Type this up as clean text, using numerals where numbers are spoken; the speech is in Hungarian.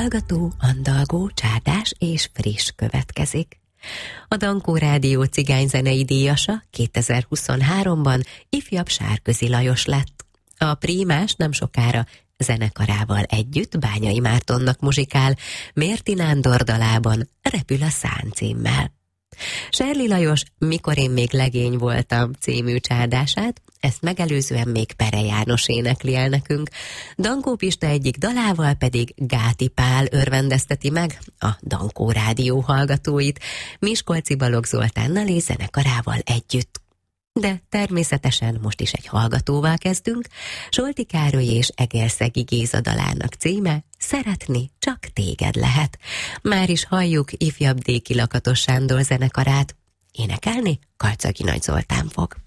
hallgató, andalgó, csárdás és friss következik. A Dankó Rádió cigányzenei díjasa 2023-ban ifjabb Sárközi Lajos lett. A prímás nem sokára zenekarával együtt Bányai Mártonnak muzsikál, Mérti Nándor dalában Repül a szán címmel. Serli Lajos Mikor én még legény voltam című csárdását, ezt megelőzően még Pere János énekli el nekünk, Dankó Pista egyik dalával pedig Gáti Pál örvendezteti meg a Dankó Rádió hallgatóit, Miskolci Balogh Zoltánnal és zenekarával együtt. De természetesen most is egy hallgatóval kezdünk, Solti Károly és Egerszegi Géza dalának címe Szeretni csak téged lehet. Már is halljuk ifjabb Déki Lakatos Sándor zenekarát, énekelni Karcagi Nagy Zoltán fog.